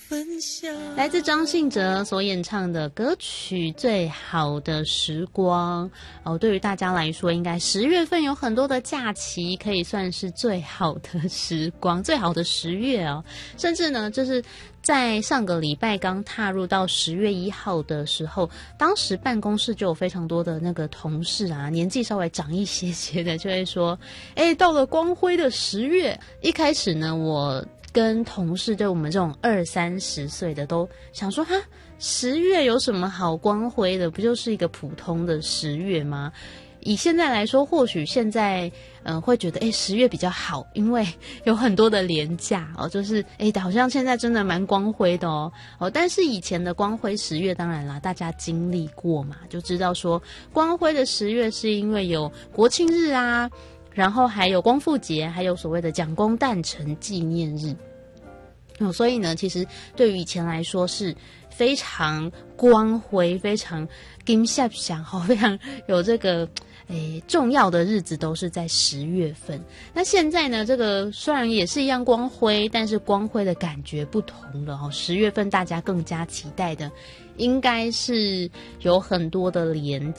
分享。 来自张信哲所演唱的歌曲《最好的时光》对于大家来说，应该10月份有很多的假期，可以算是最好的时光，最好的10月哦。甚至呢，就是在上个礼拜刚踏入到10月1号的时候，当时办公室就有非常多的那个同事啊，年纪稍微长一些的，就会说，到了光辉的10月。一开始呢，我跟同事对我们这种20-30岁的都想说，10月有什么好光辉的？不就是一个普通的10月吗？以现在来说，或许现在会觉得10月比较好，因为有很多的连假就是好像现在真的蛮光辉的但是以前的光辉10月，当然啦，大家经历过嘛，就知道说光辉的10月是因为有国庆日啊，然后还有光复节，还有所谓的蒋公诞辰纪念日所以呢，其实对于以前来说是非常光辉、非常金闪闪非常有这个重要的日子都是在10月份。那现在呢，这个虽然也是一样光辉，但是光辉的感觉不同了10月份大家更加期待的应该是有很多的连